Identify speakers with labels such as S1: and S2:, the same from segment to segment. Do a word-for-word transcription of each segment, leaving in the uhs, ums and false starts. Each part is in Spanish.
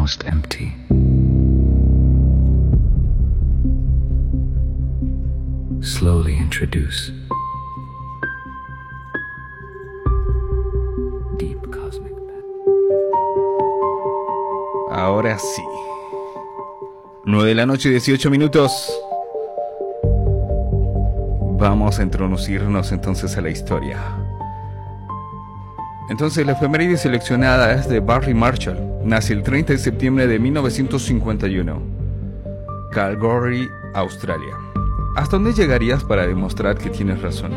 S1: almost empty. Slowly introduce deep cosmic path.
S2: Ahora sí. nueve de la noche, dieciocho minutos. Vamos a introducirnos entonces a la historia. Entonces, la efeméride seleccionada es de Barry Marshall. Nace el treinta de septiembre de mil novecientos cincuenta y uno. Kalgoorlie, Australia. ¿Hasta dónde llegarías para demostrar que tienes razón?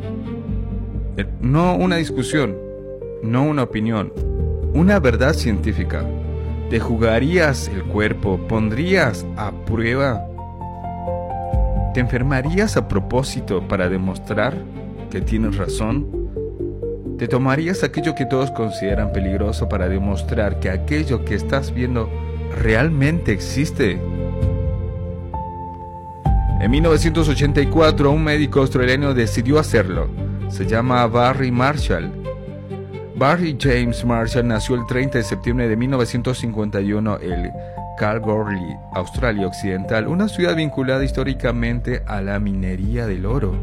S2: No una discusión, no una opinión, una verdad científica. ¿Te jugarías el cuerpo? ¿Pondrías a prueba? ¿Te enfermarías a propósito para demostrar que tienes razón? ¿Te tomarías aquello que todos consideran peligroso para demostrar que aquello que estás viendo realmente existe? En mil novecientos ochenta y cuatro, un médico australiano decidió hacerlo. Se llama Barry Marshall. Barry James Marshall nació el treinta de septiembre de mil novecientos cincuenta y uno en Kalgoorlie, Australia Occidental, una ciudad vinculada históricamente a la minería del oro.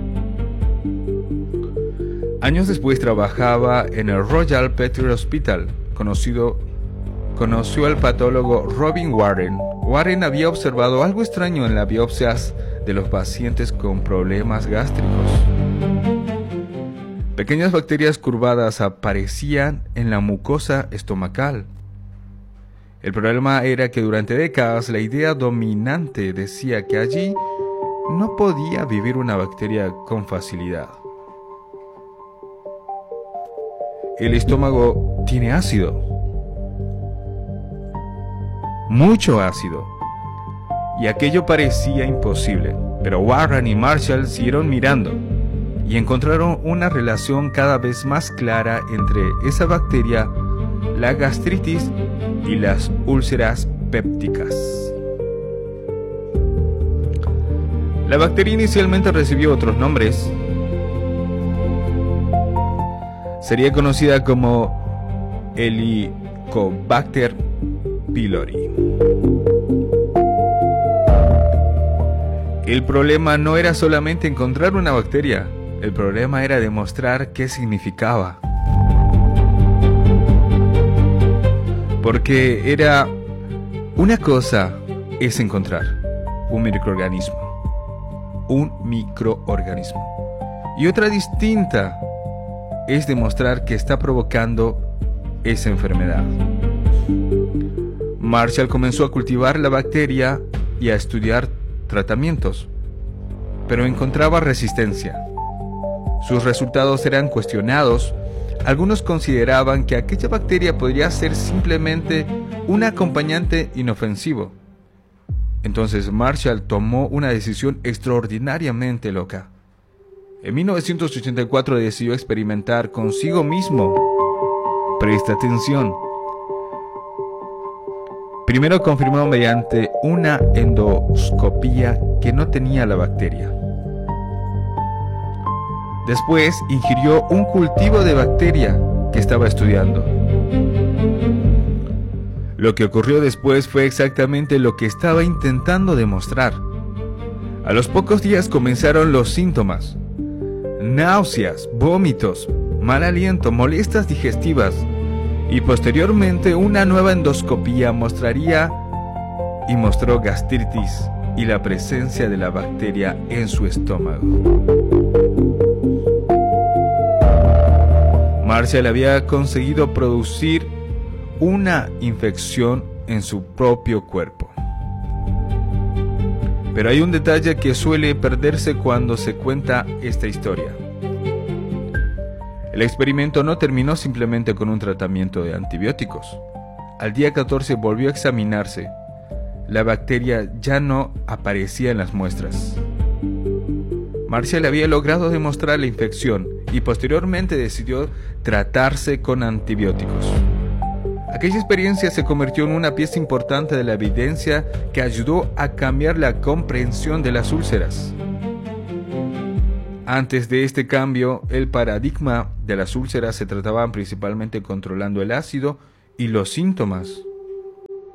S2: Años después trabajaba en el Royal Petrie Hospital. Conocido, conoció al patólogo Robin Warren. Warren había observado algo extraño en las biopsias de los pacientes con problemas gástricos. Pequeñas bacterias curvadas aparecían en la mucosa estomacal. El problema era que durante décadas la idea dominante decía que allí no podía vivir una bacteria con facilidad. El estómago tiene ácido, mucho ácido, y aquello parecía imposible, pero Warren y Marshall siguieron mirando y encontraron una relación cada vez más clara entre esa bacteria, la gastritis y las úlceras pépticas. La bacteria inicialmente recibió otros nombres. Sería conocida como Helicobacter pylori. El problema no era solamente encontrar una bacteria, el problema era demostrar qué significaba. Porque era una cosa es encontrar un microorganismo, un microorganismo, y otra distinta es demostrar que está provocando esa enfermedad. Marshall comenzó a cultivar la bacteria y a estudiar tratamientos, pero encontraba resistencia. Sus resultados eran cuestionados. Algunos consideraban que aquella bacteria podría ser simplemente un acompañante inofensivo. Entonces Marshall tomó una decisión extraordinariamente loca. En mil novecientos ochenta y cuatro decidió experimentar consigo mismo. Presta atención. Primero confirmó mediante una endoscopía que no tenía la bacteria. Después ingirió un cultivo de bacteria que estaba estudiando. Lo que ocurrió después fue exactamente lo que estaba intentando demostrar. A los pocos días comenzaron los síntomas: náuseas, vómitos, mal aliento, molestias digestivas, y posteriormente una nueva endoscopía mostraría y mostró gastritis y la presencia de la bacteria en su estómago. Marshall había conseguido producir una infección en su propio cuerpo. Pero hay un detalle que suele perderse cuando se cuenta esta historia. El experimento no terminó simplemente con un tratamiento de antibióticos. Al día catorce volvió a examinarse. La bacteria ya no aparecía en las muestras. Marshall había logrado demostrar la infección y posteriormente decidió tratarse con antibióticos. Aquella experiencia se convirtió en una pieza importante de la evidencia que ayudó a cambiar la comprensión de las úlceras. Antes de este cambio, el paradigma de las úlceras se trataba principalmente controlando el ácido y los síntomas.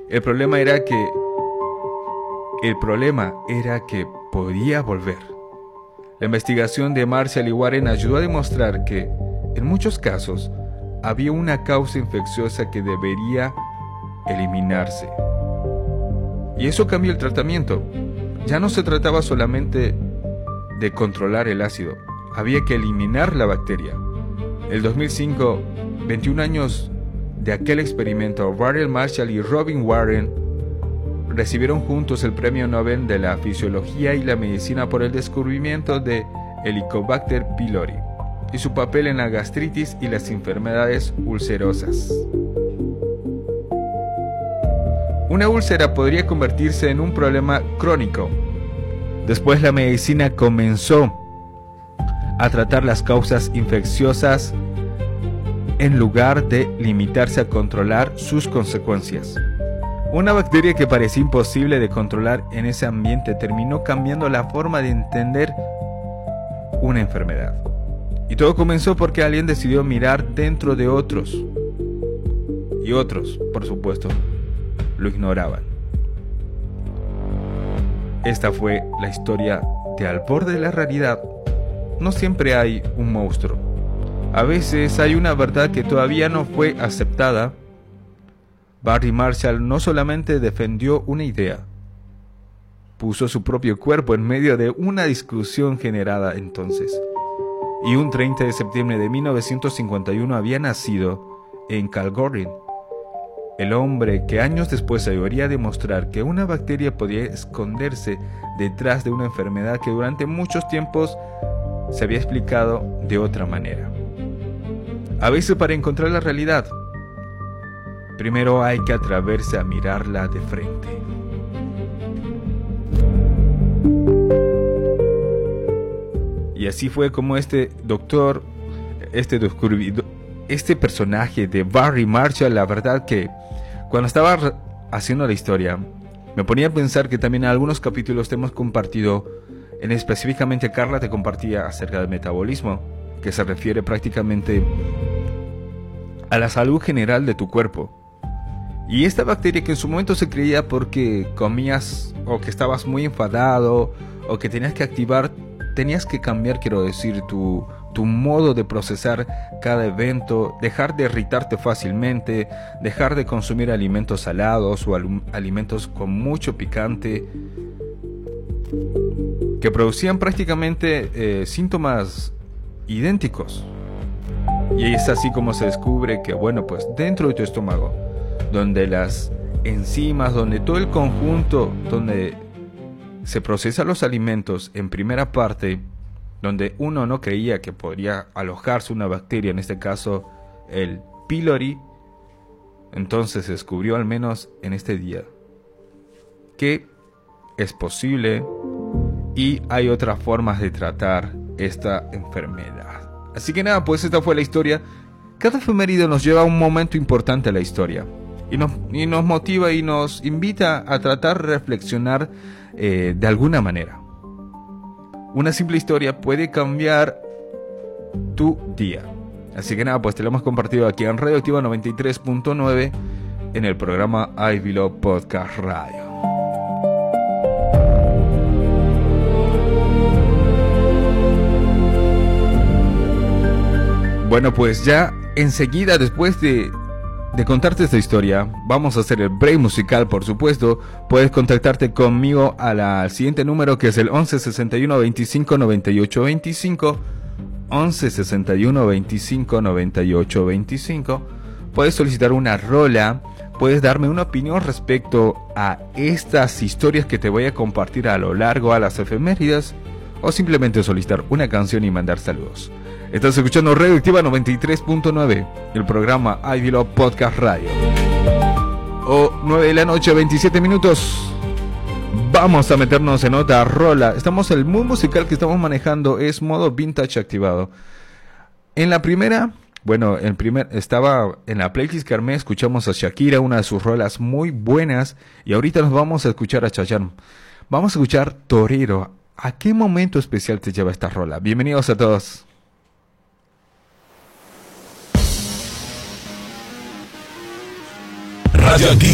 S2: El problema era que el problema era que podía volver. La investigación de Marshall y Warren ayudó a demostrar que, en muchos casos, había una causa infecciosa que debería eliminarse. Y eso cambió el tratamiento. Ya no se trataba solamente de controlar el ácido, había que eliminar la bacteria. En dos mil cinco, veintiún años de aquel experimento, Barry Marshall y Robin Warren recibieron juntos el Premio Nobel de la Fisiología y la Medicina por el descubrimiento de Helicobacter pylori y su papel en la gastritis y las enfermedades ulcerosas. Una úlcera podría convertirse en un problema crónico. Después la medicina comenzó a tratar las causas infecciosas en lugar de limitarse a controlar sus consecuencias. Una bacteria que parecía imposible de controlar en ese ambiente terminó cambiando la forma de entender una enfermedad. Y todo comenzó porque alguien decidió mirar dentro de otros. Y otros, por supuesto, lo ignoraban. Esta fue la historia de Al borde de la realidad. No siempre hay un monstruo. A veces hay una verdad que todavía no fue aceptada. Barry Marshall no solamente defendió una idea, puso su propio cuerpo en medio de una discusión generada entonces. Y un treinta de septiembre de mil novecientos cincuenta y uno había nacido en Calgary el hombre que años después ayudaría a demostrar que una bacteria podía esconderse detrás de una enfermedad que durante muchos tiempos se había explicado de otra manera. A veces, para encontrar la realidad, primero hay que atreverse a mirarla de frente. Y así fue como este doctor, este descubridor, este personaje de Barry Marshall, la verdad que cuando estaba haciendo la historia, me ponía a pensar que también en algunos capítulos te hemos compartido, en específicamente Carla te compartía acerca del metabolismo, que se refiere prácticamente a la salud general de tu cuerpo. Y esta bacteria que en su momento se creía porque comías o que estabas muy enfadado o que tenías que activar, tenías que cambiar, quiero decir, tu, tu modo de procesar cada evento, dejar de irritarte fácilmente, dejar de consumir alimentos salados o al, alimentos con mucho picante, que producían prácticamente eh, síntomas idénticos. Y es así como se descubre que, bueno, pues dentro de tu estómago, donde las enzimas, donde todo el conjunto, donde se procesan los alimentos en primera parte, donde uno no creía que podría alojarse una bacteria, en este caso el pylori, entonces se descubrió, al menos en este día, que es posible y hay otras formas de tratar esta enfermedad. Así que nada, pues esta fue la historia. Cada efeméride nos lleva a un momento importante a la historia y nos, y nos motiva y nos invita a tratar de reflexionar eh, de alguna manera. Una simple historia puede cambiar tu día. Así que nada, pues te lo hemos compartido aquí en Radioactiva noventa y tres punto nueve en el programa I Belong Podcast Radio. Bueno, pues ya enseguida, después de, de contarte esta historia, vamos a hacer el break musical, por supuesto. Puedes contactarte conmigo a la, al siguiente número, que es el once sesenta y uno veinticinco noventa y ocho veinticinco. once sesenta y uno veinticinco noventa y ocho veinticinco. Puedes solicitar una rola, puedes darme una opinión respecto a estas historias que te voy a compartir a lo largo a las efemérides, o simplemente solicitar una canción y mandar saludos. Estás escuchando Radioactiva noventa y tres punto nueve, el programa I Belong Podcast Radio. O nueve de la noche, veintisiete minutos. Vamos a meternos en otra rola. Estamos, el mood musical que estamos manejando es modo vintage activado. En la primera, bueno, el primer estaba en la playlist que armé, escuchamos a Shakira, una de sus rolas muy buenas, y ahorita nos vamos a escuchar a Chayanne. Vamos a escuchar Torero. ¿A qué momento especial te lleva esta rola? Bienvenidos a todos.
S3: Radioactiva.